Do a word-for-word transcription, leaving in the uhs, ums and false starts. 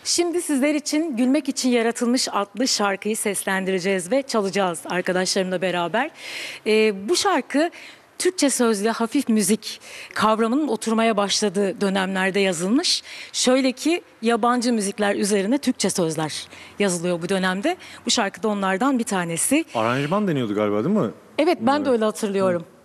Şimdi sizler için Gülmek için Yaratılmış adlı şarkıyı seslendireceğiz ve çalacağız arkadaşlarımla beraber. Ee, bu şarkı Türkçe sözlü hafif müzik kavramının oturmaya başladığı dönemlerde yazılmış. Şöyle ki yabancı müzikler üzerine Türkçe sözler yazılıyor bu dönemde. Bu şarkı da onlardan bir tanesi. Aranjman deniyordu galiba, değil mi? Evet, ben de öyle hatırlıyorum. Hı.